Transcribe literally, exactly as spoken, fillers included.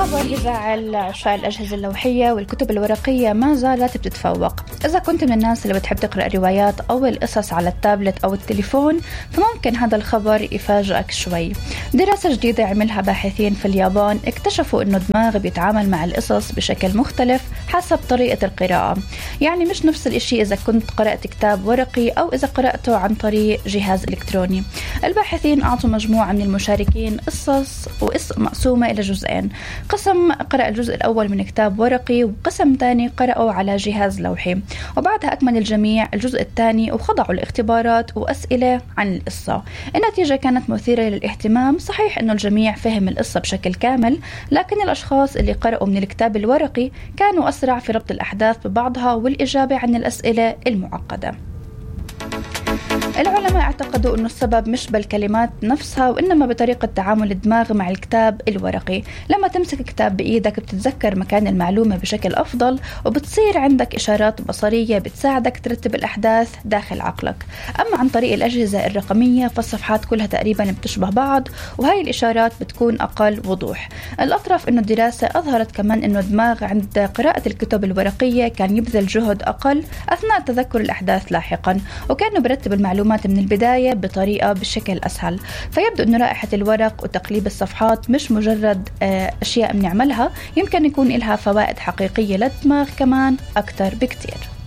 خبر يزعل عشاق الأجهزة اللوحية والكتب الورقية ما زالت بتتفوق. إذا كنت من الناس اللي بتحب تقرأ روايات أو القصص على التابلت أو التليفون فممكن هذا الخبر يفاجئك شوي. دراسة جديدة عملها باحثين في اليابان اكتشفوا إنه الدماغ بيتعامل مع القصص بشكل مختلف حسب طريقة القراءة، يعني مش نفس الإشي إذا كنت قرأت كتاب ورقي أو إذا قرأته عن طريق جهاز إلكتروني. الباحثين أعطوا مجموعة من المشاركين قصص وقصة مقسومة إلى جزئين، قسم قرأ الجزء الأول من كتاب ورقي وقسم تاني قرأوا على جهاز لوحي، وبعدها أكمل الجميع الجزء الثاني وخضعوا لاختبارات وأسئلة عن القصة. النتيجة كانت مثيرة للاهتمام. صحيح أنه الجميع فهم القصة بشكل كامل، لكن الأشخاص اللي قرأوا من الكتاب الورقي كانوا أسرع في ربط الأحداث ببعضها والإجابة عن الأسئلة المعقدة. العلماء اعتقدوا أن السبب مش بالكلمات نفسها وإنما بطريقة تعامل الدماغ مع الكتاب الورقي. لما تمسك كتاب بإيدك بتتذكر مكان المعلومة بشكل أفضل وبتصير عندك إشارات بصرية بتساعدك ترتب الأحداث داخل عقلك. أما عن طريق الأجهزة الرقمية فالصفحات كلها تقريبا بتشبه بعض وهاي الإشارات بتكون أقل وضوح. الأطرف أنه الدراسة أظهرت كمان أنه الدماغ عند قراءة الكتب الورقية كان يبذل جهد أقل أثناء تذكر الأحداث لاحقا، وكانوا برتب المعلومات من البداية بطريقة بشكل أسهل. فيبدو أن رائحة الورق وتقليب الصفحات مش مجرد أشياء بنعملها، يمكن يكون لها فوائد حقيقية للدماغ كمان أكتر بكتير.